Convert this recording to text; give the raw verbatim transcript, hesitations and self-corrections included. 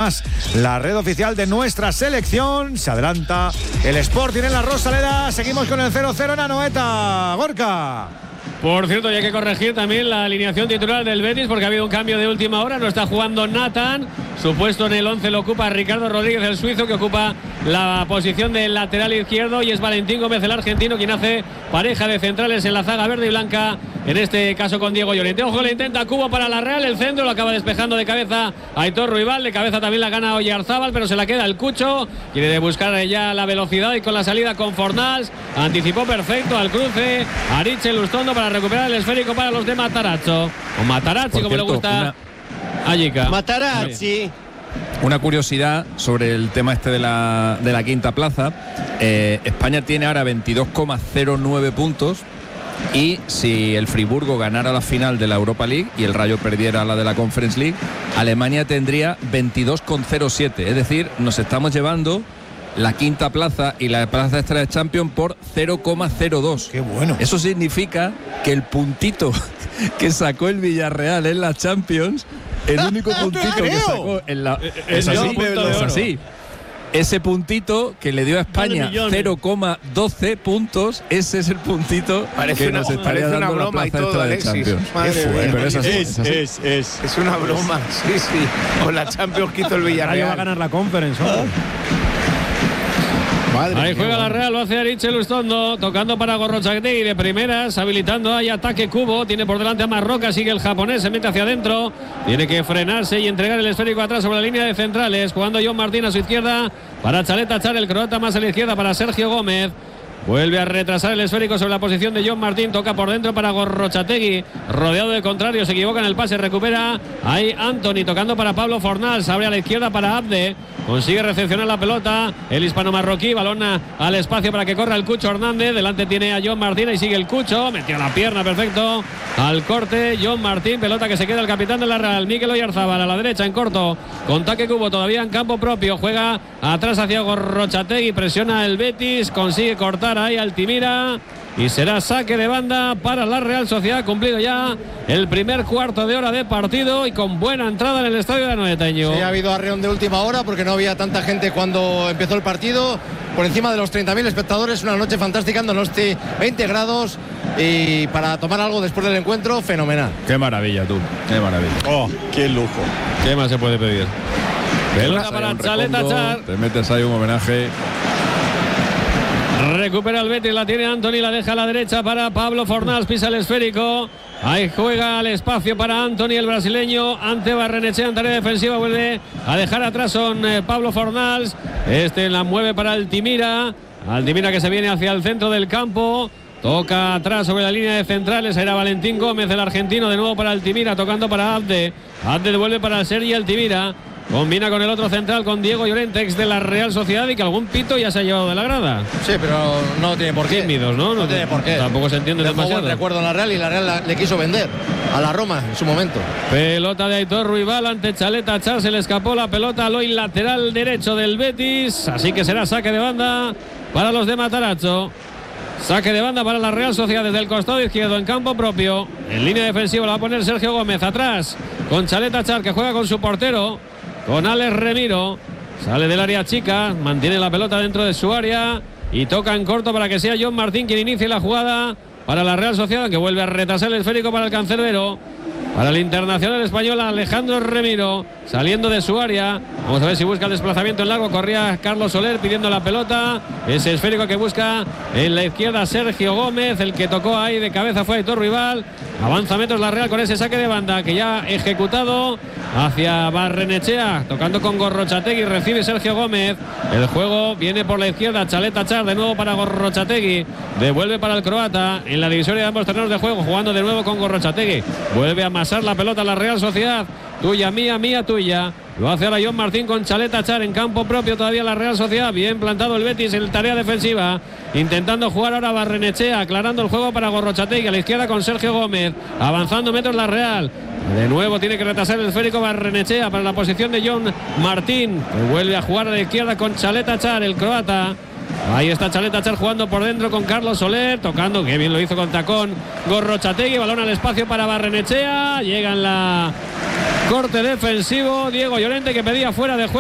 además la red oficial de nuestra selección. Se adelanta el Sporting en la Rosaleda. Seguimos con el cero cero en Anoeta. Gorka. Por cierto, ya hay que corregir también la alineación titular del Betis porque ha habido un cambio de última hora. No está jugando Nathan. Su puesto en el once lo ocupa Ricardo Rodríguez, el suizo, que ocupa la posición del lateral izquierdo. Y es Valentín Gómez, el argentino, quien hace pareja de centrales en la zaga verde y blanca. En este caso con Diego Llorente. Ojo, le intenta Cubo para la Real. El centro lo acaba despejando de cabeza Aitor Ruibal. De cabeza también la gana Oyarzábal, pero se la queda el Cucho. Quiere buscar ya la velocidad y con la salida con Fornals. Anticipó perfecto al cruce. Ariche Lustondo para recuperar el esférico para los de Matarazzo. O Matarazzi, como le gusta a Jica. Matarazzi. Una curiosidad sobre el tema este de la, de la quinta plaza. Eh, España tiene ahora veintidós coma cero nueve puntos. Y si el Friburgo ganara la final de la Europa League y el Rayo perdiera la de la Conference League, Alemania tendría veintidós coma cero siete. Es decir, nos estamos llevando la quinta plaza y la plaza extra de Champions por cero coma cero dos. Qué bueno. Eso significa que el puntito que sacó el Villarreal en la Champions, el único puntito que sacó en la... Es así, es así. Ese puntito que le dio a España cero coma doce puntos, ese es el puntito parece que una, nos estaría parece dando una broma la y plaza todo, extra de Alexis. Champions. Madre Pero es así, es, es así. es, es, es una broma, sí, sí. Con la Champions que hizo el Villarreal. Ahí va a ganar la Conference, ¿no? Madre Ahí juega la Real, lo hace Ariche Lustondo, tocando para Gorrochategui de primeras, habilitando ahí ataque Cubo, tiene por delante a Marroca, sigue el japonés, se mete hacia adentro, tiene que frenarse y entregar el esférico atrás sobre la línea de centrales, jugando John Martín a su izquierda para Chaleta Char, el croata más a la izquierda para Sergio Gómez. Vuelve a retrasar el esférico sobre la posición de John Martín. Toca por dentro para Gorrochategui. Rodeado de contrario. Se equivoca en el pase. Recupera ahí Anthony. Tocando para Pablo Fornals. Abre a la izquierda para Abde. Consigue recepcionar la pelota. El hispano marroquí. Balón al espacio para que corra el Cucho Hernández. Delante tiene a John Martín. Y sigue el Cucho. Metió la pierna. Perfecto. Al corte. John Martín. Pelota que se queda el capitán de la Real. Mikel Oyarzábal a la derecha en corto. Con taque Cubo todavía en campo propio. Juega atrás hacia Gorrochategui. Presiona el Betis. Consigue cortar ahí Altimira y será saque de banda para la Real Sociedad. Cumplido ya el primer cuarto de hora de partido y con buena entrada en el estadio de Anoetaño. Sí, ha habido arreón de última hora porque no había tanta gente cuando empezó el partido. Por encima de los treinta mil espectadores, una noche fantástica en Donosti, veinte grados, y para tomar algo después del encuentro, fenomenal. Qué maravilla, tú, qué maravilla. Oh, qué lujo. ¿Qué más se puede pedir? Pelota para Chaleta Char. Te metes ahí un homenaje. Recupera el Betis, la tiene Anthony, la deja a la derecha para Pablo Fornals, pisa el esférico. Ahí juega al espacio para Anthony, el brasileño, ante Barrenechea en tarea defensiva, vuelve a dejar atrás con eh, Pablo Fornals. Este la mueve para Altimira. Altimira que se viene hacia el centro del campo. Toca atrás sobre la línea de centrales. Era Valentín Gómez, el argentino, de nuevo para Altimira, tocando para Abde. Abde devuelve para Sergi Altimira. Combina con el otro central, con Diego Llorente, ex de la Real Sociedad, y que algún pito ya se ha llevado de la grada. Sí, pero no tiene por qué. Tímidos, ¿no? No, no tiene por qué. Tampoco se entiende Dejó demasiado. buen recuerdo en la Real y la Real la, le quiso vender a la Roma en su momento. Pelota de Aitor Ruibal ante Chaleta Char. Se le escapó la pelota al hoy lateral derecho del Betis. Así que será saque de banda para los de Matarazzo. Saque de banda para la Real Sociedad desde el costado izquierdo en campo propio. En línea defensiva la va a poner Sergio Gómez atrás con Chaleta Char, que juega con su portero, con Alex Remiro. Sale del área chica, mantiene la pelota dentro de su área y toca en corto para que sea John Martín quien inicie la jugada para la Real Sociedad, que vuelve a retrasar el esférico para el cancerbero. Para el internacional español Alejandro Remiro, saliendo de su área. Vamos a ver si busca el desplazamiento en largo. Corría Carlos Soler pidiendo la pelota. Ese esférico que busca en la izquierda Sergio Gómez. El que tocó ahí de cabeza fue Aitor Ruibal. Avanza metros la Real con ese saque de banda que ya ha ejecutado hacia Barrenechea, tocando con Gorrochategui. Recibe Sergio Gómez. El juego viene por la izquierda. Chaleta Char de nuevo para Gorrochategui. Devuelve para el croata en la divisoria de ambos terrenos de juego, jugando de nuevo con Gorrochategui. Vuelve a amasar la pelota a la Real Sociedad. Tuya, mía, mía, tuya. Lo hace ahora John Martín con Chaleta Char en campo propio todavía la Real Sociedad. Bien plantado el Betis en tarea defensiva. Intentando jugar ahora Barrenechea, aclarando el juego para Gorrochategui. A la izquierda con Sergio Gómez. Avanzando metros la Real. De nuevo tiene que retrasar el esférico Barrenechea para la posición de John Martín, que vuelve a jugar a la izquierda con Chaleta Char, el croata. Ahí está Chaleta Char jugando por dentro con Carlos Soler, tocando, que bien lo hizo con tacón Gorrochategui. Balón al espacio para Barrenechea. Llega en la corte defensivo Diego Llorente, que pedía fuera de juego.